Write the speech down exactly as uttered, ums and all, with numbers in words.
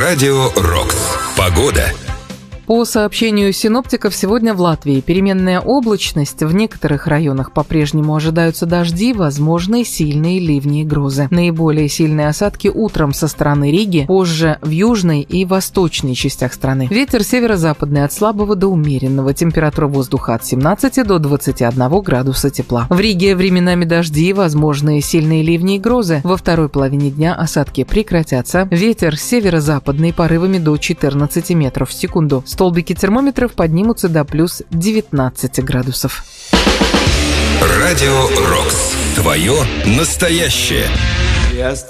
Радио «Рокс». Погода. По сообщению синоптиков, сегодня в Латвии переменная облачность. В некоторых районах по-прежнему ожидаются дожди, возможны сильные ливни и грозы. Наиболее сильные осадки утром со стороны Риги, позже в южной и восточной частях страны. Ветер северо-западный от слабого до умеренного. Температура воздуха от семнадцати до двадцати одного градуса тепла. В Риге временами дожди, возможны сильные ливни и грозы. Во второй половине дня осадки прекратятся. Ветер северо-западный порывами до четырнадцати метров в секунду. Столбики термометров поднимутся до плюс девятнадцати градусов. Радио «Рокс». Твое настоящее.